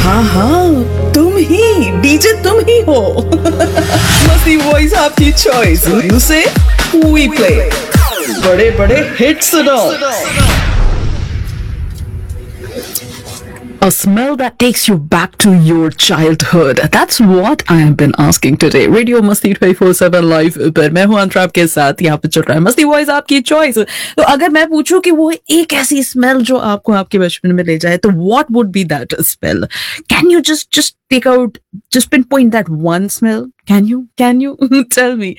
हाँ हाँ, तुम ही डीजे, तुम ही हो। मस्ती वॉइस आपकी चॉइस, म्यूजिक वी प्ले, बड़े बड़े हिट्स सुनो। A smell that takes you back to your childhood. That's what I have been asking today. Radio Masti 24/7 live पर मैं हूँ अंतरा आपके साथ। यहाँ पे चल रहा है मस्ती वॉइस आपकी चॉइस। तो अगर मैं पूछूं कि वो एक ऐसी स्मेल जो आपको आपके बचपन में ले जाए, तो what would be that smell? Can you just take out, just pinpoint that one smell? Can you tell me?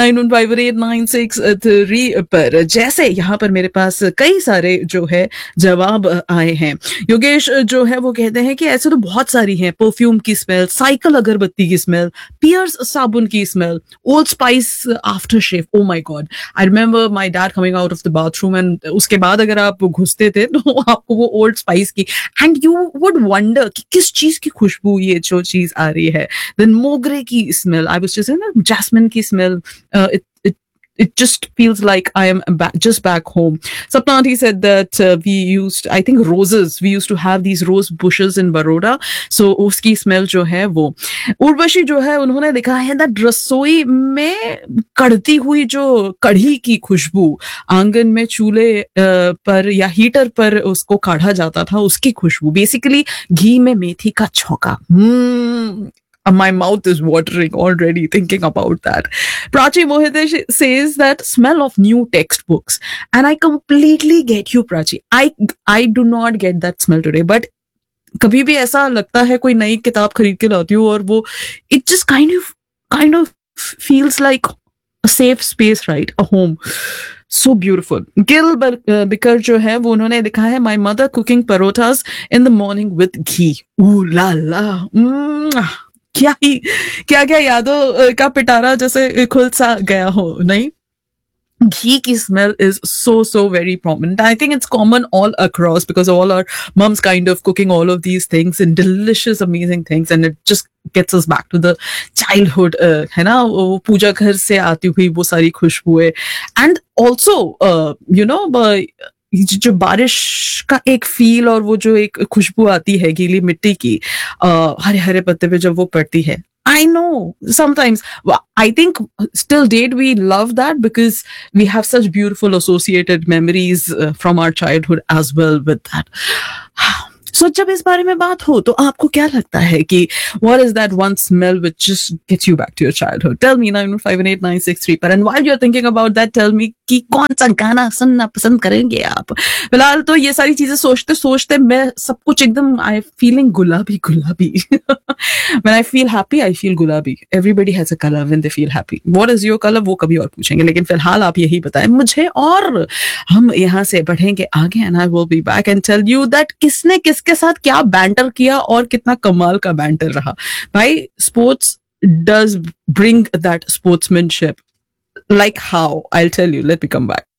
915896 पर जैसे यहाँ पर मेरे पास कई सारे जो है जवाब आए हैं। योगेश जो है वो कहते हैं कि ऐसे तो बहुत सारी हैं, परफ्यूम की स्मेल, साइकिल अगरबत्ती की स्मेल, पियर्स साबुन की smell, old spice after shave. Oh my God, I remember my dad coming out of the bathroom and उसके बाद अगर आप घुसते थे तो आपको वो ओल्ड स्पाइस की, एंड यू वुड वंडर कि किस चीज की खुशबू ये जो चीज आ रही है। देन मोगरे की smell, I was just in a jasmine की smell. It just feels like I am just back home. Sapnati said that we used, I think roses. We used to have these rose bushes in Baroda. So उसकी smell जो है वो। उर्वशी जो है उन्होंने लिखा है that रसोई में कढ़ती हुई जो कढ़ी की खुशबू, आंगन में चूल्हे पर या हीटर पर उसको काढ़ा जाता था, उसकी खुशबू। बेसिकली घी में मेथी का छौंका। My mouth is watering already thinking about that. Prachi Mohitesh says that smell of new textbooks. And I completely get you, Prachi. I do not get that smell today. But कभी भी ऐसा लगता है कोई नई किताब खरीद के लाती हूँ और वो it just kind of feels like a safe space, right? A home. So beautiful. Gil Bikar जो है वो उन्होंने लिखा है my mother cooking parotas in the morning with ghee. Ooh la la. क्या यादों का पिटारा जैसे खुल सा गया हो, नहीं? Ghee की smell is so very prominent. I think it's common all across because all our moms kind of cooking all of these things and delicious, amazing things, and it just gets us back to the childhood. है ना, वो पूजा घर से आती हुई वो सारी खुशबुएं, and also जो बारिश का एक फील और वो जो एक खुशबू आती है गीली मिट्टी की हरे हरे पत्ते पे जब वो पड़ती है. I know sometimes I think still date we love that because we have such beautiful associated memories from our childhood as well with that. So जब इस बारे में बात हो तो आपको क्या लगता है कि what is that one smell which just gets you back to your childhood? Tell me 915896 पर, and while you're thinking about that, tell me कि कौन सा गाना सुनना पसंद करेंगे आप? फिलहाल तो ये सारी चीजें सोचते सोचते मैं सब कुछ एकदम I feeling गुलाबी. When I feel happy, I feel गुलाबी. Everybody has a color when they feel happy. What is your color? वो कभी और पूछेंगे, लेकिन फिलहाल आप यही बताएं मुझे और हम यहाँ से बढ़ेंगे आगे, and I will be back and tell you that किसने किसके साथ क्या बैंटर किया और कितना कमाल का बैंटर रहा. भाई, sports does bring that sportsmanship. Like how? I'll tell you. Let me come back.